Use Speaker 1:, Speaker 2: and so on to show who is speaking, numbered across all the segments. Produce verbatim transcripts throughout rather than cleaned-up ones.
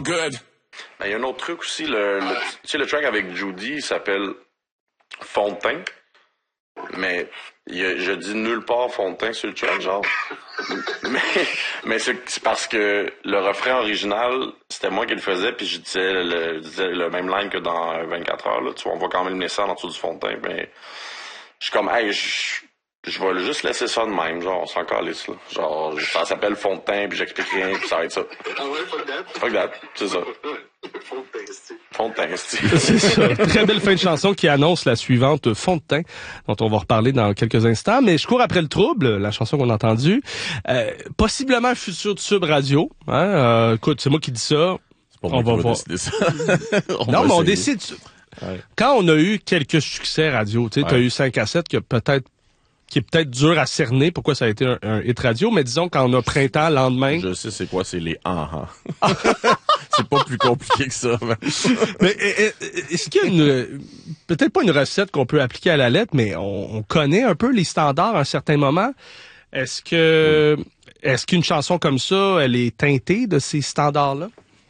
Speaker 1: good.
Speaker 2: Il y a un autre truc aussi, le, le, tu sais, le track avec Judy, il s'appelle Fond de teint. Mais il y a, je dis nulle part fond de teint sur le track, genre. mais mais c'est, c'est parce que le refrain original, c'était moi qui le faisais, puis je disais le, je disais le même line que dans vingt-quatre heures, là. Tu vois, on voit quand même le message en dessous du fond de teint, mais je suis comme, hey, je... Je vais juste laisser ça de même, genre, on s'en calisse, là. Genre, ça s'appelle fond de teint, puis j'explique rien, puis ça va être ça.
Speaker 3: Ah ouais, fuck that?
Speaker 2: Fuck that, c'est ça.
Speaker 3: Fond de teint, c'est...
Speaker 2: Fond de teint, c'est...
Speaker 4: C'est ça. Très belle fin de chanson qui annonce la suivante, Fond de teint, dont on va reparler dans quelques instants. Mais je cours après le trouble, la chanson qu'on a entendue. Euh, possiblement un futur tube radio. Hein? Euh, écoute, c'est moi qui dis ça.
Speaker 5: C'est pas moi
Speaker 4: on
Speaker 5: qui
Speaker 4: va
Speaker 5: va
Speaker 4: voir.
Speaker 5: décider ça. on
Speaker 4: non,
Speaker 5: va
Speaker 4: mais on
Speaker 5: essayer.
Speaker 4: décide...
Speaker 5: Ouais.
Speaker 4: Quand on a eu quelques succès radio, tu sais,
Speaker 5: Ouais.
Speaker 4: t'as eu cinq à sept que peut-être qui est peut-être dur à cerner pourquoi ça a été un, un hit radio, mais disons quand on a printemps, lendemain...
Speaker 5: Je sais c'est quoi, c'est les ah ah. C'est pas plus compliqué que ça. Mais,
Speaker 4: mais est-ce qu'il y a une... Peut-être pas une recette qu'on peut appliquer à la lettre, mais on, on connaît un peu les standards à un certain moment. Est-ce que... Oui. Est-ce qu'une chanson comme ça, elle est teintée de ces standards-là?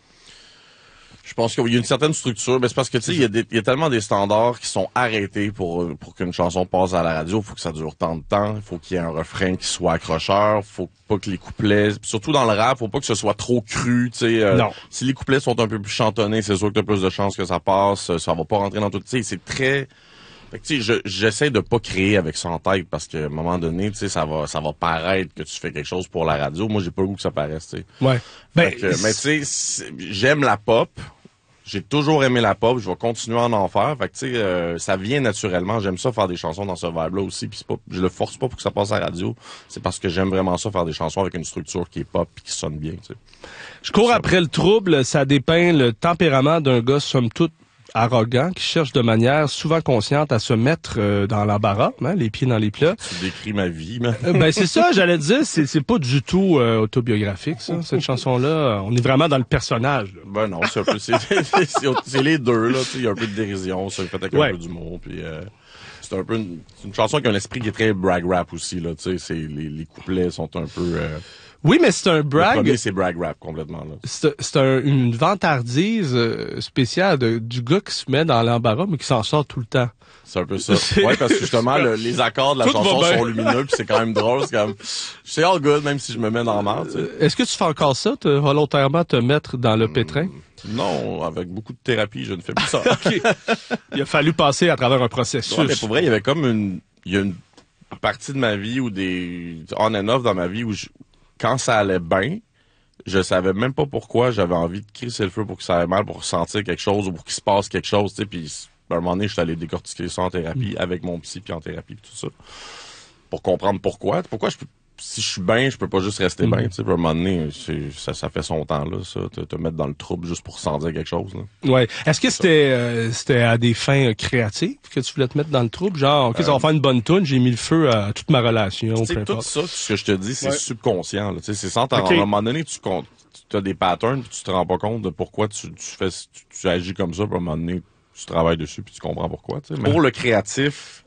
Speaker 5: Je pense qu'il y a une certaine structure, mais c'est parce que tu sais, il y a des, il y a tellement des standards qui sont arrêtés pour pour qu'une chanson passe à la radio. Il faut que ça dure tant de temps, il faut qu'il y ait un refrain qui soit accrocheur, faut pas que les couplets, surtout dans le rap, faut pas que ce soit trop cru. Tu sais, euh,
Speaker 4: non.
Speaker 5: Si les couplets sont un peu plus chantonnés, c'est sûr que t'as plus de chances que ça passe. Ça va pas rentrer dans tout. Tu sais, c'est très. Fait que, tu sais, je, j'essaie de pas créer avec ça en tête parce qu'à un moment donné, tu sais, ça va, ça va paraître que tu fais quelque chose pour la radio. Moi, j'ai pas le goût que ça paraisse, tu sais.
Speaker 4: Ouais. Ben,
Speaker 5: que, mais tu sais, j'aime la pop. J'ai toujours aimé la pop, je vais continuer à en faire. Fait que tu sais, euh, ça vient naturellement. J'aime ça faire des chansons dans ce vibe-là aussi. Puis c'est pas, je le force pas pour que ça passe à la radio. C'est parce que j'aime vraiment ça faire des chansons avec une structure qui est pop et qui sonne bien. Tu sais.
Speaker 4: Je cours après le trouble. Ça dépeint le tempérament d'un gars somme toute arrogant qui cherche de manière souvent consciente à se mettre euh, dans l'embarras, hein, les pieds dans les plats.
Speaker 5: Tu décris ma vie, man.
Speaker 4: Euh, ben c'est ça, j'allais te dire, c'est c'est pas du tout euh, autobiographique ça, cette chanson-là. On est vraiment dans le personnage. Là.
Speaker 5: Ben non, c'est un peu, c'est, c'est, c'est, c'est les deux là. Il y a un peu de dérision, ça fait avec
Speaker 4: ouais.
Speaker 5: un peu d'humour, puis euh, c'est un peu une, c'est une chanson qui a un esprit qui est très brag rap aussi là. Tu sais, c'est les, les couplets sont un peu. Euh,
Speaker 4: Oui, mais c'est un brag.
Speaker 5: Le premier, c'est brag rap complètement là.
Speaker 4: C'est, c'est un, une vantardise euh, spéciale de, du gars qui se met dans l'embarras mais qui s'en sort tout le temps.
Speaker 5: C'est un peu ça. Ouais, parce que justement, le, les accords de la
Speaker 4: tout
Speaker 5: chanson sont lumineux puis c'est quand même drôle. C'est comme, c'est all good même si je me mets dans le mal. Tu sais.
Speaker 4: Est-ce que tu fais encore ça, te, volontairement te mettre dans le pétrin?
Speaker 5: Non, avec beaucoup de thérapie, je ne fais plus ça.
Speaker 4: Okay. Il a fallu passer à travers un processus.
Speaker 5: Ouais, mais pour vrai, il y avait comme une, il y a une partie de ma vie ou des on and off dans ma vie où je, quand ça allait bien, je savais même pas pourquoi j'avais envie de crisser le feu pour que ça aille mal, pour ressentir quelque chose ou pour qu'il se passe quelque chose, tu sais, puis à un moment donné, je suis allé décortiquer ça en thérapie, avec mon psy, puis en thérapie, puis tout ça, pour comprendre pourquoi. Pourquoi je peux, si je suis bien, je peux pas juste rester bien, tu sais, à un moment donné, c'est, ça, ça fait son temps, là, ça, te, te mettre dans le trouble juste pour sentir quelque chose, là.
Speaker 4: Ouais. Est-ce que c'était, euh, c'était à des fins créatives que tu voulais te mettre dans le trouble? Genre, OK, euh, ça va faire une bonne toune, j'ai mis le feu à toute ma relation.
Speaker 5: Tu sais, tout ça, ce que je te dis, c'est ouais. subconscient, là, tu sais, c'est sans t'en
Speaker 4: okay.
Speaker 5: À un moment donné, tu comptes, tu as des patterns, puis tu te rends pas compte de pourquoi tu, tu fais, tu, tu agis comme ça, puis à un moment donné, tu travailles dessus, puis tu comprends pourquoi, tu sais. Mais pour le créatif,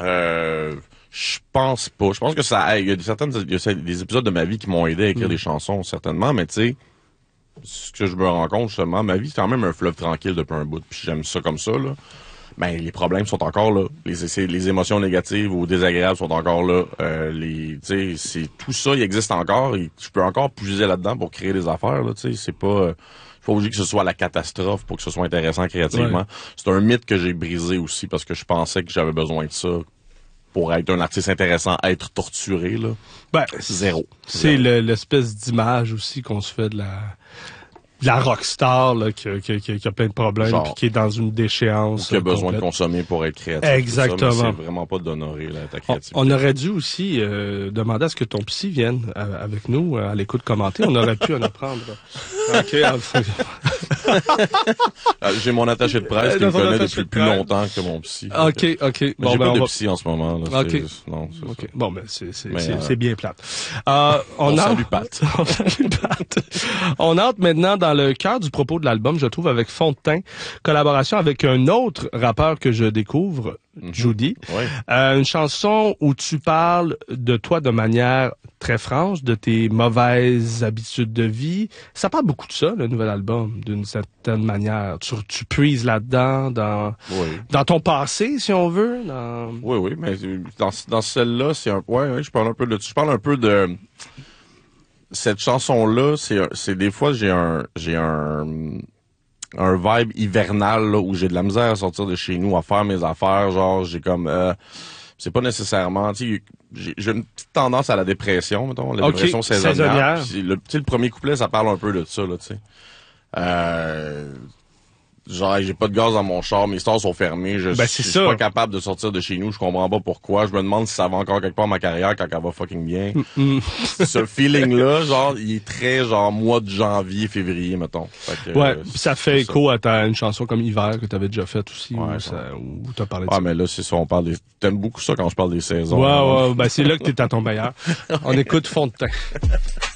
Speaker 5: euh, je pense pas. Je pense que ça, il y a des certaines, il y a des épisodes de ma vie qui m'ont aidé à écrire mm. des chansons, certainement, mais tu sais, ce que je me rends compte, justement, ma vie, c'est quand même un fleuve tranquille depuis un bout, puis j'aime ça comme ça, là. Ben, les problèmes sont encore là. Les, les émotions négatives ou désagréables sont encore là. Euh, les, tu sais, c'est, tout ça, il existe encore, et je peux encore puiser là-dedans pour créer des affaires, là, tu sais, c'est pas, euh, faut obligé que ce soit la catastrophe pour que ce soit intéressant créativement. Ouais. C'est un mythe que j'ai brisé aussi parce que je pensais que j'avais besoin de ça pour être un artiste intéressant, être torturé, là.
Speaker 4: Ben,
Speaker 5: zéro.
Speaker 4: C'est le, l'espèce d'image aussi qu'on se fait de la, de la rockstar, là, qui, qui, qui, qui a plein de problèmes, puis qui est dans une déchéance.
Speaker 5: Qui a besoin complète. de consommer pour être créatif.
Speaker 4: Exactement.
Speaker 5: Ça, c'est vraiment pas d'honorer, là, ta créativité.
Speaker 4: On, on aurait dû aussi euh, demander à ce que ton psy vienne euh, avec nous, à l'écoute commenter. On aurait pu en apprendre. OK.
Speaker 5: J'ai mon attaché de presse qui me connaît depuis plus longtemps que mon psy.
Speaker 4: OK, OK.
Speaker 5: Bon, j'ai ben, pas de va... psy en ce moment. Là.
Speaker 4: OK.
Speaker 5: C'est... Non, c'est
Speaker 4: okay.
Speaker 5: ça.
Speaker 4: Bon, ben, c'est, c'est,
Speaker 5: mais,
Speaker 4: c'est,
Speaker 5: euh...
Speaker 4: c'est bien plate. Euh, on,
Speaker 5: on
Speaker 4: a...
Speaker 5: salue Pat.
Speaker 4: on salue Pat. On entre maintenant dans le cœur du propos de l'album, je trouve, avec Fond de teint, collaboration avec un autre rappeur que je découvre,
Speaker 5: Mm-hmm.
Speaker 4: Judy.
Speaker 5: Ouais.
Speaker 4: Euh, une chanson où tu parles de toi de manière très franche, de tes mauvaises habitudes de vie. Ça parle beaucoup de ça, le nouvel album, d'une certaine manière. Tu, tu puises là-dedans, dans,
Speaker 5: Oui.
Speaker 4: dans ton passé, si on veut. Dans...
Speaker 5: Oui, oui, mais dans, dans celle-là, c'est un, ouais, ouais, je parle un peu de, je parle un peu de, cette chanson-là, c'est, c'est des fois, j'ai un, j'ai un, un vibe hivernal, là, où j'ai de la misère à sortir de chez nous, à faire mes affaires, genre, j'ai comme, euh, c'est pas nécessairement, tu sais, j'ai, j'ai une petite tendance à la dépression, mettons, la
Speaker 4: Okay,
Speaker 5: dépression saisonnière.
Speaker 4: saisonnière.
Speaker 5: Puis le, tu sais, le premier couplet, ça parle un peu de ça, là, tu sais. Euh, genre, j'ai pas de gaz dans mon char, mes stores sont fermés, je,
Speaker 4: Ben,
Speaker 5: je
Speaker 4: c'est
Speaker 5: suis
Speaker 4: ça.
Speaker 5: pas capable de sortir de chez nous, je comprends pas pourquoi, je me demande si ça va encore quelque part ma carrière quand elle va fucking bien.
Speaker 4: Mm.
Speaker 5: Ce feeling-là, genre, il est très, genre, mois de janvier, février, mettons. Fait que,
Speaker 4: Ouais,
Speaker 5: euh,
Speaker 4: pis ça fait
Speaker 5: c'est
Speaker 4: écho à ta, une chanson comme Hiver que t'avais déjà faite aussi,
Speaker 5: Ouais,
Speaker 4: où,
Speaker 5: ça.
Speaker 4: ça, où t'as parlé de
Speaker 5: Ah,
Speaker 4: ça.
Speaker 5: mais là, c'est ça, on parle des, t'aimes beaucoup ça quand je parle des saisons.
Speaker 4: Ouais,
Speaker 5: hein?
Speaker 4: ouais, ben c'est là que t'es à ton meilleur. On écoute Fond de teint.